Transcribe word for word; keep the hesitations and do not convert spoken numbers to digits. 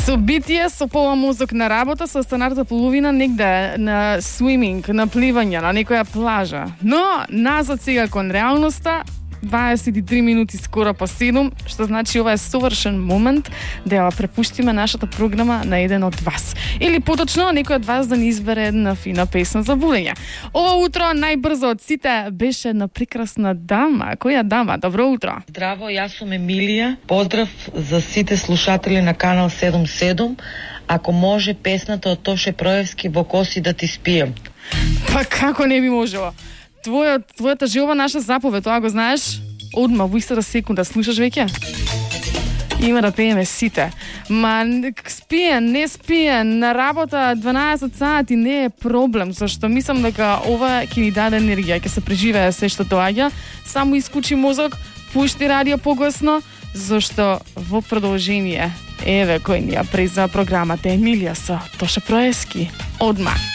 Собитие со пола мозок на работа, со останалата половина негде на свиминг, на пливање, на некоја плажа. Но, назад сега кон реалноста, дваесет и три минути скоро по седум, што значи ова е совршен момент да ја препуштиме нашата програма на еден од вас. Или поточно, некој од вас да ни избере една фина песна за будење. Ова утро најбрзо од сите беше на прекрасна дама. Која дама? Добро утро. Здраво, јас сум Емилија. Поздрав за сите слушатели на канал седум седум. Ако може песната од Тоше Проевски "Во коси да ти спием". Па како не би можело? Твоја, твојата желба наша заповед, тоа го знаеш? Одма, во истата секунда, слушаш веќе? Има да пееме сите. Ма спиен, не спиен, на работа дванаесет сати не е проблем, зашто мислам дека ова ќе ни даде енергија, ќе се преживее се што доаѓа. Само исклучи мозок, пушти радио погласно, зашто во продолжение еве кој ни ја преза програмата Емилија со Тоша Проевски. Одма.